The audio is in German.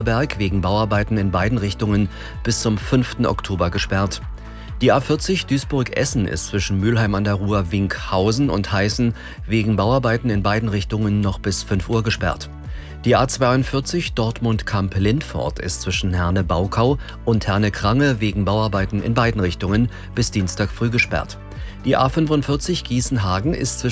Berg wegen Bauarbeiten in beiden Richtungen bis zum 5. Oktober gesperrt. Die A40 Duisburg-Essen ist zwischen Mülheim an der Ruhr, Winkhausen und Heißen wegen Bauarbeiten in beiden Richtungen noch bis 5 Uhr gesperrt. Die A42 Dortmund-Kamp-Lindfort ist zwischen Herne-Baukau und Herne-Krange wegen Bauarbeiten in beiden Richtungen bis Dienstag früh gesperrt. Die A45 Gießen-Hagen ist zwischen